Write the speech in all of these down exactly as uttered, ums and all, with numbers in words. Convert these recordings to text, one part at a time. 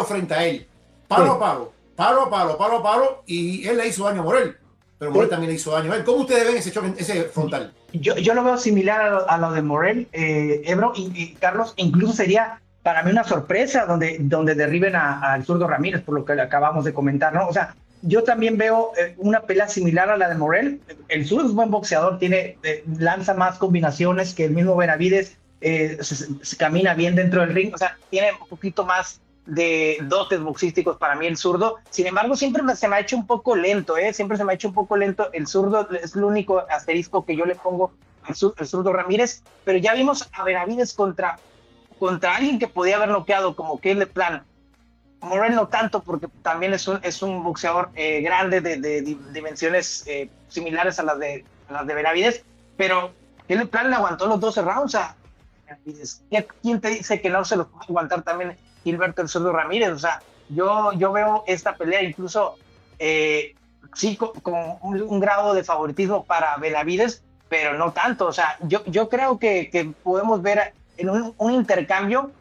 palo frente a él. Palo Sí. a palo, palo a palo, palo a palo, y él le hizo daño a Morel. Pero Morel Sí. también le hizo daño a él. ¿Cómo ustedes ven ese choque, ese frontal? Yo, yo lo veo similar a lo, a lo de Morel, eh, Ebro y, y Carlos. Incluso sería para mí una sorpresa donde, donde derriben al zurdo Ramírez, por lo que acabamos de comentar, ¿no? O sea, yo también veo eh, una pelea similar a la de Morel. El zurdo es buen boxeador, tiene, eh, lanza más combinaciones que el mismo Benavides, eh, se, se camina bien dentro del ring, o sea, tiene un poquito más de dotes boxísticos para mí el zurdo. Sin embargo, siempre se me ha hecho un poco lento, ¿eh? Siempre se me ha hecho un poco lento. El zurdo es el único asterisco que yo le pongo al zurdo Ramírez, pero ya vimos a Benavides contra, contra alguien que podía haber noqueado como Caleb Plant. Morel no tanto, porque también es un, es un boxeador eh, grande de, de, de dimensiones eh, similares a las de, a las de Benavides, pero Caleb Plant le aguantó los doce rounds a Benavides. ¿Quién te dice que no se los puede aguantar también Gilberto el Zurdo Ramírez? O sea, yo, yo veo esta pelea incluso eh, sí con, con un, un grado de favoritismo para Benavides, pero no tanto. O sea, yo, yo creo que, que podemos ver en un, un intercambio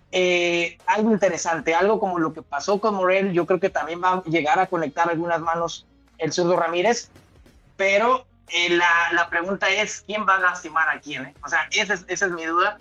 eh, algo interesante, algo como lo que pasó con Morel. Yo creo que también va a llegar a conectar algunas manos el Zurdo Ramírez, pero eh, la, la pregunta es, ¿quién va a lastimar a quién? Eh? O sea, esa es, esa es mi duda,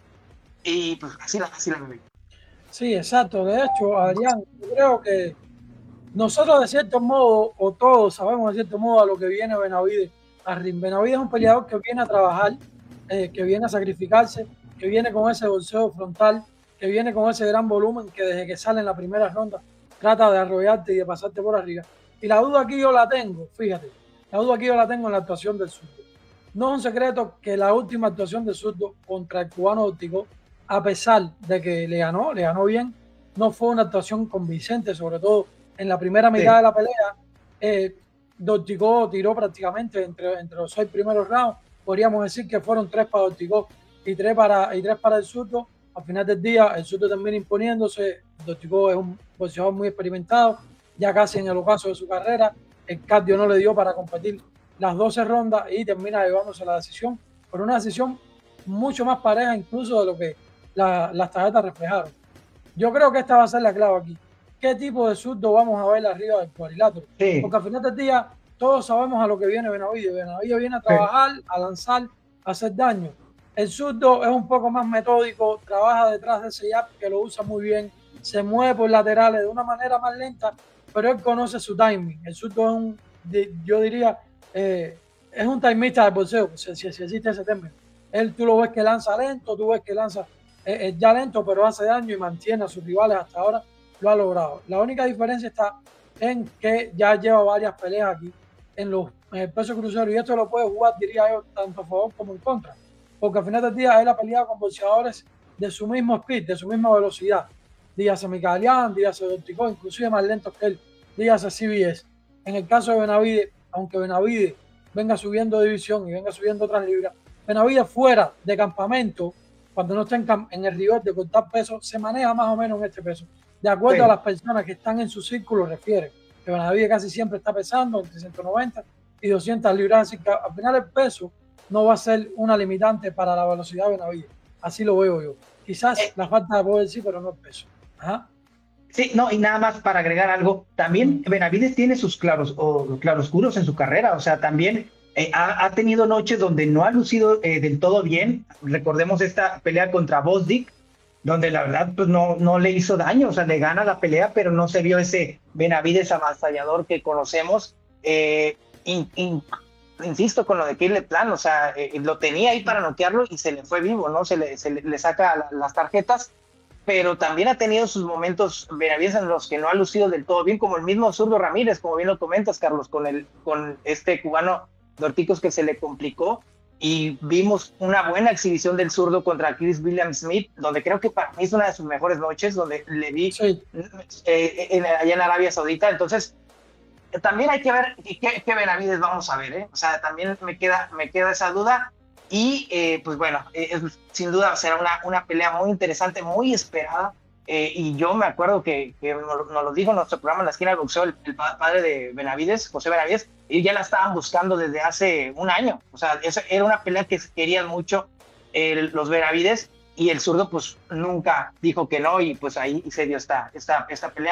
y pues así la, así la veo. Sí, exacto. De hecho, Adrián, yo creo que nosotros de cierto modo, o todos sabemos de cierto modo a lo que viene Benavides a ring. Benavides es un peleador que viene a trabajar, eh, que viene a sacrificarse, que viene con ese bolseo frontal, que viene con ese gran volumen, que desde que sale en la primera ronda trata de arrollarte y de pasarte por arriba. Y la duda aquí yo la tengo, fíjate, la duda aquí yo la tengo en la actuación del zurdo. No es un secreto que la última actuación del zurdo contra el cubano Ortigo, a pesar de que le ganó, le ganó bien, no fue una actuación convincente, sobre todo en la primera mitad sí. de la pelea. eh, Dorticó tiró prácticamente entre, entre los seis primeros rounds. Podríamos decir que fueron tres para Dorticó y tres para, y tres para el zurdo. Al final del día, el zurdo termina imponiéndose. Dorticó es un boxeador muy experimentado, ya casi en el ocaso de su carrera. El cardio no le dio para competir las doce rondas y termina llevándose la decisión, por una decisión mucho más pareja incluso de lo que la, las tarjetas reflejaron. Yo creo que esta va a ser la clave aquí. ¿Qué tipo de zurdo vamos a ver arriba del cuadrilátero? Sí. Porque al final del día todos sabemos a lo que viene Benavides. Benavides viene a trabajar, sí. a lanzar, a hacer daño. El zurdo es un poco más metódico, trabaja detrás de ese jab que lo usa muy bien, se mueve por laterales de una manera más lenta, pero él conoce su timing. El zurdo es un, yo diría, eh, es un timista de boxeo, si, si, si existe ese término. Él tú lo ves que lanza lento, tú ves que lanza eh, eh, ya lento, pero hace daño y mantiene a sus rivales hasta ahora. Lo ha logrado. La única diferencia está en que ya lleva varias peleas aquí en los en el peso crucero, y esto lo puede jugar, diría yo, tanto a favor como en contra, porque al final del día él ha peleado con boxeadores de su mismo speed, de su misma velocidad. Dígase Mikaelian, dígase Dorticó, inclusive más lentos que él, dígase C B S. En el caso de Benavides, aunque Benavides venga subiendo de división y venga subiendo otras libras, Benavides fuera de campamento, cuando no está en, en el rigor de cortar peso, se maneja más o menos en este peso. De acuerdo sí. a las personas que están en su círculo, refieren que Benavides casi siempre está pesando entre ciento noventa y doscientas libras, así que al final el peso no va a ser una limitante para la velocidad de Benavides. Así lo veo yo. Quizás eh, la falta de poder sí, pero no el peso. Ajá. Sí, no, y nada más para agregar algo, también Benavides tiene sus claros o claroscuros en su carrera, o sea, también eh, ha, ha tenido noches donde no ha lucido eh, del todo bien. Recordemos esta pelea contra Bosdick, donde la verdad pues no, no le hizo daño, o sea, le gana la pelea, pero no se vio ese Benavides avasallador que conocemos. Eh, in, in, insisto con lo de Caleb Plant, o sea, eh, lo tenía ahí para noquearlo y se le fue vivo, ¿no? Se le, se le, le saca la, las tarjetas, pero también ha tenido sus momentos Benavides en los que no ha lucido del todo bien, como el mismo zurdo Ramírez, como bien lo comentas, Carlos, con, el, con este cubano Dorticos que se le complicó. Y vimos una buena exhibición del zurdo contra Chris William Smith, donde creo que para mí es una de sus mejores noches, donde le vi sí. eh, en, allá en Arabia Saudita. Entonces, también hay que ver qué, qué Benavides vamos a ver, ¿eh? O sea, también me queda, me queda esa duda. Y, eh, pues bueno, eh, sin duda será una, una pelea muy interesante, muy esperada. Eh, y yo me acuerdo que, que nos, nos lo dijo en nuestro programa en la esquina del boxeo el, el padre de Benavides, José Benavides, y ya la estaban buscando desde hace un año. O sea, esa era una pelea que querían mucho eh, los Benavides, y el zurdo pues nunca dijo que no, y pues ahí se dio esta, esta, esta pelea.